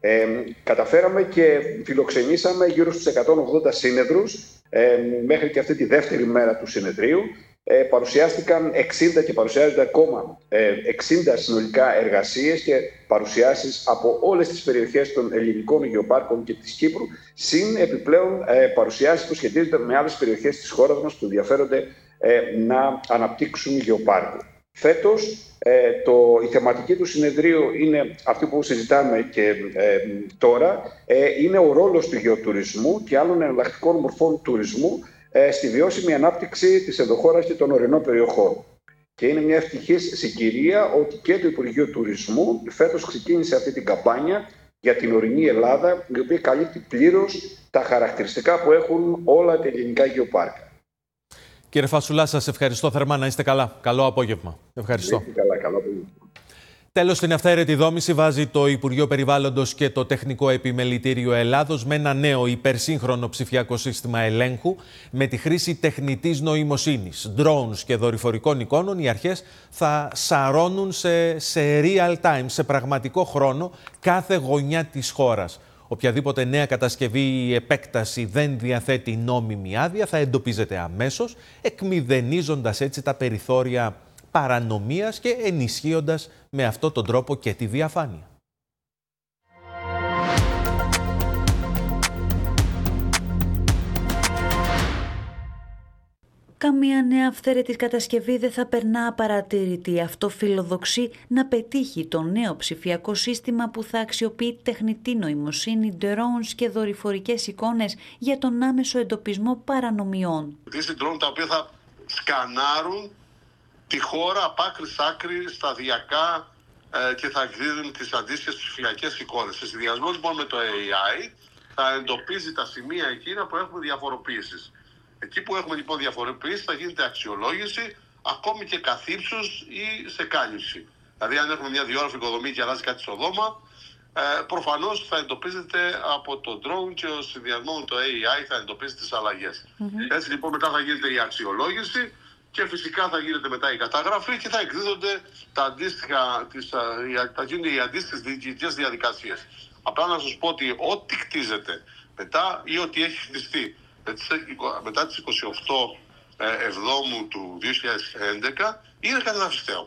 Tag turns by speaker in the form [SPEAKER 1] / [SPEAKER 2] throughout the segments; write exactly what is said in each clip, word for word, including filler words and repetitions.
[SPEAKER 1] Ε, καταφέραμε και φιλοξενήσαμε γύρω στους εκατόν ογδόντα σύνεδρους ε, μέχρι και αυτή τη δεύτερη μέρα του συνεδρίου. Ε, παρουσιάστηκαν εξήντα και παρουσιάζονται ακόμα ε, εξήντα συνολικά εργασίες και παρουσιάσεις από όλες τις περιοχές των ελληνικών γεωπάρκων και της Κύπρου, συν επιπλέον ε, παρουσιάσεις που σχετίζονται με άλλες περιοχές της χώρας μας που ενδιαφέρονται ε, να αναπτύξουν γεωπάρκο. Φέτος ε, το, η θεματική του συνεδρίου είναι αυτή που συζητάμε και ε, τώρα, ε, είναι ο ρόλος του γεωτουρισμού και άλλων εναλλακτικών μορφών τουρισμού ε, στη βιώσιμη ανάπτυξη της ενδοχώρας και των ορεινών περιοχών. Και είναι μια ευτυχής συγκυρία ότι και το Υπουργείο Τουρισμού φέτος ξεκίνησε αυτή την καμπάνια για την ορεινή Ελλάδα, η οποία καλύπτει πλήρως τα χαρακτηριστικά που έχουν όλα τα ελληνικά γεωπάρκα.
[SPEAKER 2] Κύριε Φασουλά, σας ευχαριστώ θερμά. Να είστε καλά. Καλό απόγευμα. Ευχαριστώ.
[SPEAKER 1] Είστε καλά, καλό απόγευμα.
[SPEAKER 2] Τέλος, στην αυθαίρετη δόμηση βάζει το Υπουργείο Περιβάλλοντος και το Τεχνικό Επιμελητήριο Ελλάδος με ένα νέο υπερσύγχρονο ψηφιακό σύστημα ελέγχου με τη χρήση τεχνητής νοημοσύνης, drones και δορυφορικών εικόνων. Οι αρχές θα σαρώνουν σε, σε real time, σε πραγματικό χρόνο, κάθε γωνιά της χώρας. Οποιαδήποτε νέα κατασκευή ή επέκταση δεν διαθέτει νόμιμη άδεια θα εντοπίζεται αμέσως, εκμηδενίζοντας έτσι τα περιθώρια παρανομίας και ενισχύοντας με αυτόν τον τρόπο και τη διαφάνεια.
[SPEAKER 3] Καμία νέα αυθαίρετη κατασκευή δεν θα περνά απαρατήρητη. Αυτό φιλοδοξεί να πετύχει το νέο ψηφιακό σύστημα που θα αξιοποιεί τεχνητή νοημοσύνη, drones και δορυφορικές εικόνες για τον άμεσο εντοπισμό παρανομιών.
[SPEAKER 4] Είναι drone τα οποία θα σκανάρουν τη χώρα από άκρη σ' άκρη σταδιακά ε, και θα εκδίδουν τις αντίστοιχες ψηφιακές εικόνες. Σε συνδυασμό λοιπόν με το έι άι θα εντοπίζει τα σημεία εκείνα που έχουμε διαφοροποίησεις. Εκεί που έχουμε λοιπόν διαφοροποίηση θα γίνεται αξιολόγηση ακόμη και καθ' ύψους ή σε κάλυψη. Δηλαδή αν έχουμε μια διόρροφη οικοδομή και αλλάζει κάτι στο δώμα, ε, προφανώς θα εντοπίζεται από το drone και ο συνδυασμό με το έι άι θα εντοπίζει τις αλλαγές. Mm-hmm. Έτσι λοιπόν μετά θα γίνεται η αξιολόγηση και φυσικά θα γίνεται μετά η καταγραφή και θα εκδίδονται τα αντίστοιχα, τις, θα γίνονται οι αντίστοιχες διοικητικές διαδικασίες. Απλά να σας πω ότι ό,τι χτίζεται μετά ή ό,τι έχει χτιστεί μετά τις είκοσι οκτώ Εβδόμου του δύο χιλιάδες έντεκα είναι καταδαφιστέο.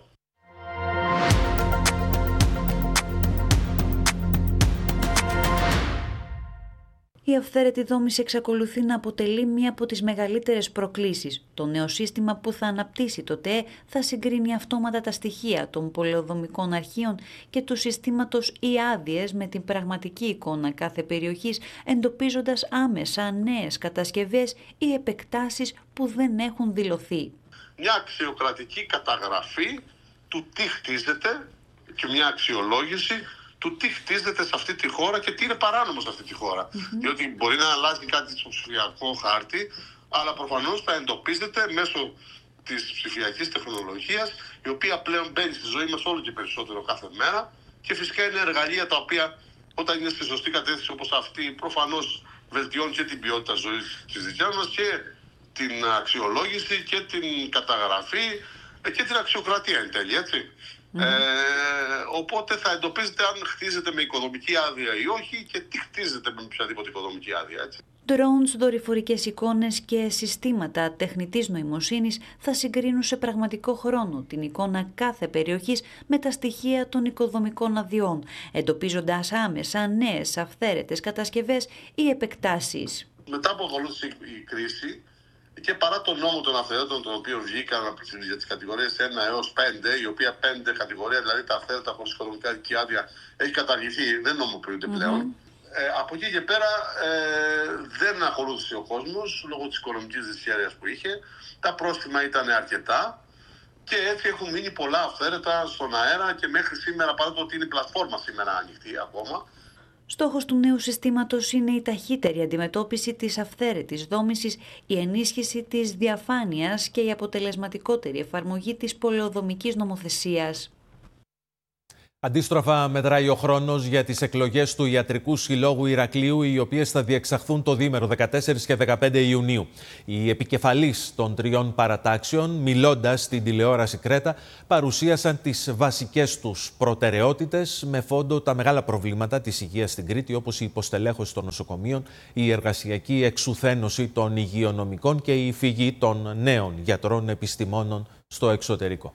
[SPEAKER 3] Η αυθαίρετη δόμηση εξακολουθεί να αποτελεί μία από τις μεγαλύτερες προκλήσεις. Το νέο σύστημα που θα αναπτύσσει το ΤΕΕ θα συγκρίνει αυτόματα τα στοιχεία των πολεοδομικών αρχείων και του συστήματος ή άδειες με την πραγματική εικόνα κάθε περιοχής, εντοπίζοντας άμεσα νέες κατασκευές ή επεκτάσεις που δεν έχουν δηλωθεί.
[SPEAKER 4] Μια αξιοκρατική καταγραφή του τι χτίζεται και μια αξιολόγηση του τι χτίζεται σε αυτή τη χώρα και τι είναι παράνομο σε αυτή τη χώρα. Mm-hmm. Διότι μπορεί να αλλάζει κάτι στο ψηφιακό χάρτη, αλλά προφανώς θα εντοπίζεται μέσω της ψηφιακής τεχνολογίας, η οποία πλέον μπαίνει στη ζωή μας όλο και περισσότερο κάθε μέρα και φυσικά είναι εργαλεία τα οποία όταν είναι στη σωστή κατεύθυνση όπως αυτή, προφανώς βελτιώνει και την ποιότητα ζωής της δικιάς μας και την αξιολόγηση και την καταγραφή και την αξιοκρατία εν τέλει, έτσι. Mm-hmm. Ε, οπότε θα εντοπίζετε αν χτίζεται με οικοδομική άδεια ή όχι και τι χτίζεται με οποιαδήποτε οικοδομική άδεια, έτσι.
[SPEAKER 3] Drones, δορυφορικές εικόνες και συστήματα τεχνητής νοημοσύνης θα συγκρίνουν σε πραγματικό χρόνο την εικόνα κάθε περιοχής με τα στοιχεία των οικοδομικών αδειών, εντοπίζοντας άμεσα νέες αυθαίρετες κατασκευές ή επεκτάσεις.
[SPEAKER 4] Μετά από ακολούθησε η κρίση και παρά τον νόμο των αυθαίρετων, τον οποίο βγήκαν για τις κατηγορίες ένα έως πέντε, η οποία πέντε κατηγορία, δηλαδή τα αυθαίρετα χωρίς οικοδομικά άδεια, έχει καταργηθεί, δεν νομοποιούνται πλέον. Mm-hmm. Ε, από εκεί και πέρα ε, δεν ακολούθησε ο κόσμος λόγω της οικονομικής δυσχέρειας που είχε. Τα πρόστιμα ήταν αρκετά και έτσι έχουν μείνει πολλά αυθαίρετα στον αέρα και μέχρι σήμερα, παρά το ότι είναι η πλατφόρμα σήμερα ανοιχτή ακόμα.
[SPEAKER 3] Στόχος του νέου συστήματος είναι η ταχύτερη αντιμετώπιση της αυθαίρετης δόμησης, η ενίσχυση της διαφάνειας και η αποτελεσματικότερη εφαρμογή της πολεοδομικής νομοθεσίας.
[SPEAKER 2] Αντίστροφα μετράει ο χρόνος για τις εκλογές του Ιατρικού Συλλόγου Ηρακλείου, οι οποίες θα διεξαχθούν το διήμερο δεκατέσσερις και δεκαπέντε Ιουνίου. Οι επικεφαλείς των τριών παρατάξεων, μιλώντας στην τηλεόραση Κρέτα, παρουσίασαν τις βασικές τους προτεραιότητες με φόντο τα μεγάλα προβλήματα της υγείας στην Κρήτη, όπως η υποστελέχωση των νοσοκομείων, η εργασιακή εξουθένωση των υγειονομικών και η φυγή των νέων γιατρών επιστημόνων στο εξωτερικό.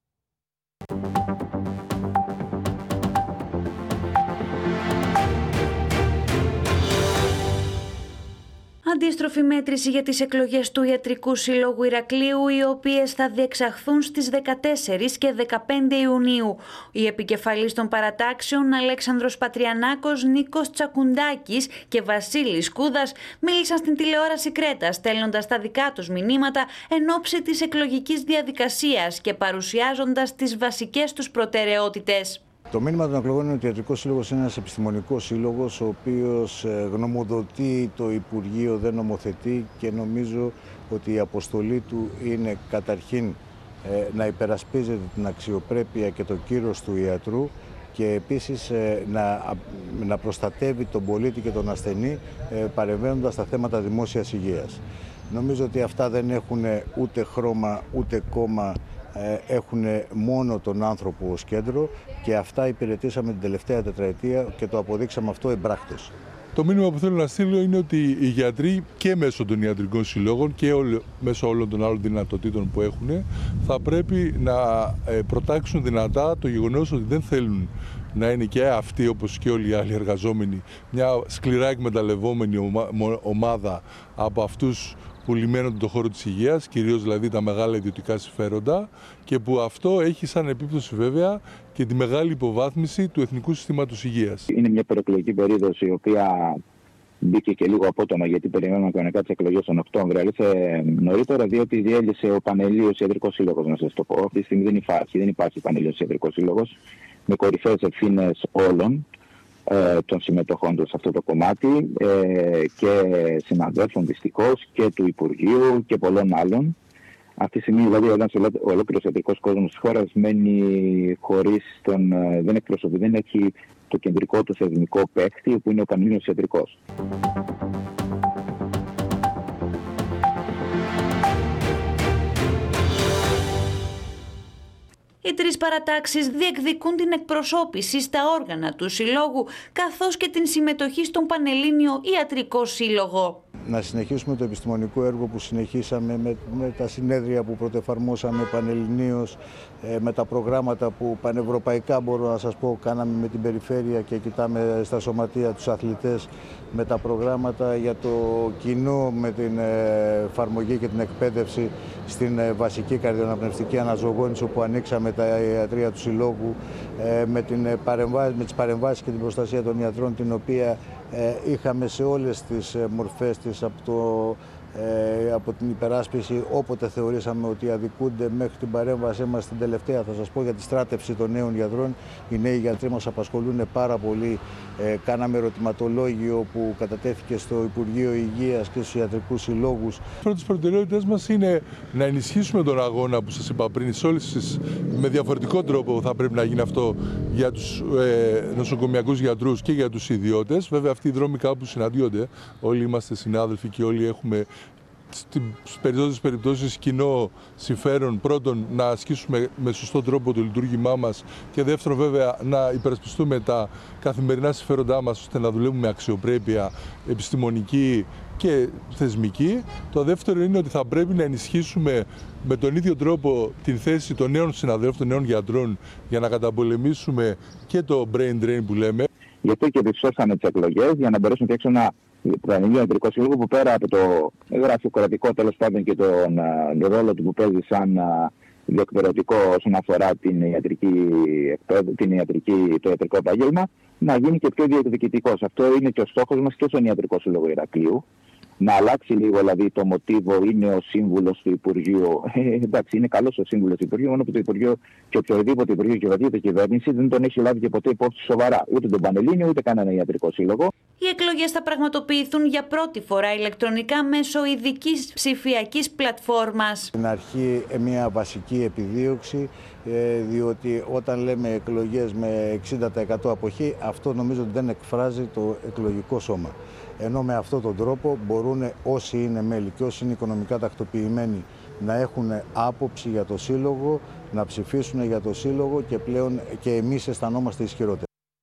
[SPEAKER 3] Αντίστροφη μέτρηση για τις εκλογές του Ιατρικού Συλλόγου Ηρακλείου, οι οποίες θα διεξαχθούν στις δεκατέσσερις και δεκαπέντε Ιουνίου. Οι επικεφαλείς των παρατάξεων Αλέξανδρος Πατριανάκος, Νίκος Τσακουντάκης και Βασίλης Κούδας μίλησαν στην τηλεόραση Κρέτα, στέλνοντας τα δικά τους μηνύματα εν ώψη της εκλογικής διαδικασίας και παρουσιάζοντας τις βασικές τους προτεραιότητες.
[SPEAKER 5] Το μήνυμα των εκλογών είναι ότι ο Ιατρικός Σύλλογος είναι ένας επιστημονικός σύλλογος, ο οποίος γνωμοδοτεί το Υπουργείο, δεν νομοθετεί, και νομίζω ότι η αποστολή του είναι καταρχήν να υπερασπίζεται την αξιοπρέπεια και το κύρος του ιατρού και επίσης να, να προστατεύει τον πολίτη και τον ασθενή παρεμβαίνοντας στα θέματα δημόσιας υγείας. Νομίζω ότι αυτά δεν έχουν ούτε χρώμα ούτε κόμμα, έχουν μόνο τον άνθρωπο ως κέντρο και αυτά υπηρετήσαμε την τελευταία τετραετία και το αποδείξαμε αυτό εμπράκτος.
[SPEAKER 6] Το μήνυμα που θέλω να στείλω είναι ότι οι γιατροί και μέσω των ιατρικών συλλόγων και όλο, μέσω όλων των άλλων δυνατοτήτων που έχουν θα πρέπει να προτάξουν δυνατά το γεγονός ότι δεν θέλουν να είναι και αυτοί, όπως και όλοι οι άλλοι εργαζόμενοι, μια σκληρά εκμεταλλευόμενη ομάδα από αυτούς που λιμένονται τον χώρο της υγείας, κυρίως δηλαδή τα μεγάλα ιδιωτικά συμφέροντα, και που αυτό έχει σαν επίπτωση βέβαια και τη μεγάλη υποβάθμιση του Εθνικού Συστήματος Υγείας.
[SPEAKER 7] Είναι μια προεκλογική περίοδος η οποία μπήκε και λίγο απότομα, γιατί περιμένουμε κανονικά τις εκλογές τον Οκτώβριο. Έλυσε νωρίτερα, διότι διέλυσε ο Πανελλήνιος Ιατρικός Σύλλογος, να σας το πω. Αυτή τη στιγμή δεν υπάρχει, δεν υπάρχει Πανελλήνιος Ιατρικός Σύλλογος, με κορυφαίες ευθύνες όλων ε, των συμμετοχών του σε αυτό το κομμάτι ε, και συναδέλφων δυστυχώς και του Υπουργείου και πολλών άλλων. Αυτή τη στιγμή δηλαδή ένας ολόκληρος ιατρικός κόσμος της χώρας μένει χωρίς τον, δεν εκπροσωπεί, δεν έχει το κεντρικό του θεσμικό παίκτη που είναι ο Πανελλήνιος Ιατρικός.
[SPEAKER 3] Οι τρεις παρατάξεις διεκδικούν την εκπροσώπηση στα όργανα του Συλλόγου, καθώς και την συμμετοχή στον Πανελλήνιο Ιατρικό Σύλλογο.
[SPEAKER 5] Να συνεχίσουμε το επιστημονικό έργο που συνεχίσαμε με, με τα συνέδρια που πρωτοεφαρμόσαμε πανελληνίως, ε, με τα προγράμματα που πανευρωπαϊκά, μπορώ να σας πω, κάναμε με την περιφέρεια και κοιτάμε στα σωματεία τους αθλητές, με τα προγράμματα για το κοινό, με την εφαρμογή και την εκπαίδευση στην βασική καρδιοαναπνευστική αναζωογόνηση, όπου ανοίξαμε τα ιατρεία του Συλλόγου, ε, με, την παρεμβάση, με τις παρεμβάσεις και την προστασία των ιατρών, την οποία ε, είχαμε σε όλες τις μορφές της, από, το, ε, από την υπεράσπιση όποτε θεωρήσαμε ότι αδικούνται, μέχρι την παρέμβασή μας στην τελευταία, θα σας πω, για τη στράτευση των νέων γιατρών. Οι νέοι γιατροί μας απασχολούν πάρα πολύ. Ε, κάναμε ερωτηματολόγιο που κατατέθηκε στο Υπουργείο Υγείας και στους ιατρικούς συλλόγους.
[SPEAKER 6] Πρώτες προτεραιότητες μας είναι να ενισχύσουμε τον αγώνα που σας είπα πριν, σε όλες τις, με διαφορετικό τρόπο θα πρέπει να γίνει αυτό για τους ε, νοσοκομιακούς γιατρούς και για τους ιδιώτες. Βέβαια αυτοί οι δρόμοι κάπου συναντιόνται, όλοι είμαστε συνάδελφοι και όλοι έχουμε στις περισσότερες περιπτώσεις κοινό συμφέρον, πρώτον να ασκήσουμε με σωστό τρόπο το λειτουργήμά μας και δεύτερον βέβαια να υπερασπιστούμε τα καθημερινά συμφέροντά μας ώστε να δουλεύουμε με αξιοπρέπεια επιστημονική και θεσμική. Το δεύτερο είναι ότι θα πρέπει να ενισχύσουμε με τον ίδιο τρόπο την θέση των νέων συναδέλφων, των νέων γιατρών, για να καταπολεμήσουμε και το brain drain που λέμε.
[SPEAKER 7] Γι' αυτό και διψώσαμε τις εκλογές, για να μπορέσουμε να φτιάξουμε ένα Πανελλήνιο Ιατρικό Σύλλογο που πέρα από το γραφειοκρατικό τέλος πάντων και τον uh, ρόλο του που παίζει σαν uh, διεκπαιρεωτικό όσον αφορά την ιατρική, την ιατρική, το ιατρικό επάγγελμα, να γίνει και πιο διεκδικητικός. Αυτό είναι και ο στόχος μας και στον Ιατρικό Σύλλογο Ηρακλείου. Να αλλάξει λίγο δηλαδή το μοτίβο, είναι ο σύμβουλος του Υπουργείου. Ε, εντάξει, είναι καλός ο σύμβουλος του Υπουργείου, μόνο που το Υπουργείο και οποιοδήποτε Υπουργείο και οποιαδήποτε κυβέρνηση δεν τον έχει λάβει και ποτέ υπόψη σοβαρά. Ούτε τον Πανελλήνιο, ούτε κανένα ιατρικό σύλλογο.
[SPEAKER 3] Οι εκλογές θα πραγματοποιηθούν για πρώτη φορά ηλεκτρονικά μέσω ειδικής ψηφιακής πλατφόρμας.
[SPEAKER 5] Στην αρχή μια βασική επιδίωξη, διότι όταν λέμε εκλογές με εξήντα τοις εκατό αποχή, αυτό νομίζω ότι δεν εκφράζει το εκλογικό σώμα. Ενώ με αυτόν τον τρόπο μπορούν όσοι είναι μέλη και όσοι είναι οικονομικά τακτοποιημένοι να έχουν άποψη για το σύλλογο, να ψηφίσουν για το σύλλογο και πλέον και εμείς αισθανόμαστε ισχυρότεροι.